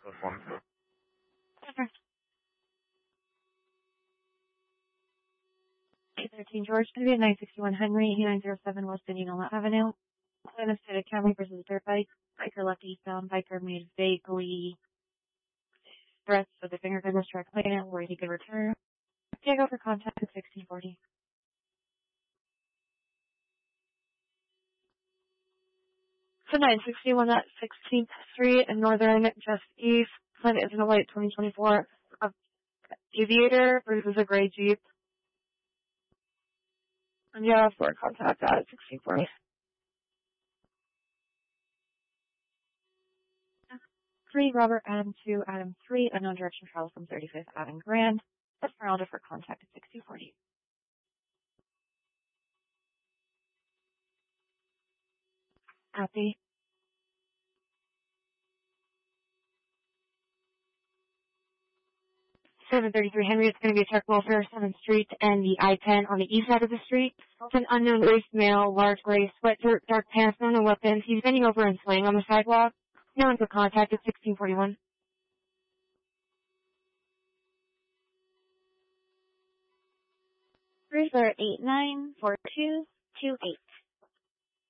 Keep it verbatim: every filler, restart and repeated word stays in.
This one. eight thirteen George, going to be at nine sixty-one Henry, eighty-nine oh seven West Indianola Avenue. Minnesota County versus Dirt Bike. Biker left eastbound. Biker made vaguely threats with the finger goodness track later where he could return. Take over contact at sixteen forty. So nine sixty-one at sixteenth Street in Northern, just east. Sun is in a white twenty twenty-four Aviator versus a gray Jeep. And yeah, for contact at sixteen forty. three Robert Adam two Adam three, unknown direction travel from thirty-fifth Adam Grand. Esmeralda for contact at sixteen forty. Happy. seven thirty-three Henry, it's going to be a truck welfare, seventh Street, and the I ten on the east side of the street. It's an unknown race male, large gray sweatshirt, dark pants, no no weapons. He's bending over and swaying on the sidewalk. No one for contact at sixteen forty-one. three four eight nine four two two eight.